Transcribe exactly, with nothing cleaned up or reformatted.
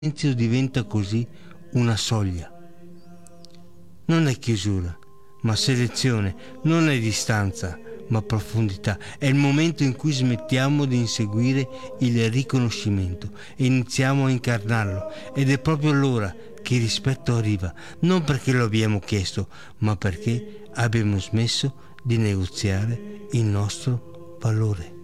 silenzio diventa così una soglia. Non è chiusura, ma selezione, non è distanza, ma profondità. È il momento in cui smettiamo di inseguire il riconoscimento e iniziamo a incarnarlo. Ed è proprio allora che il rispetto arriva, non perché lo abbiamo chiesto, ma perché abbiamo smesso di negoziare il nostro valore.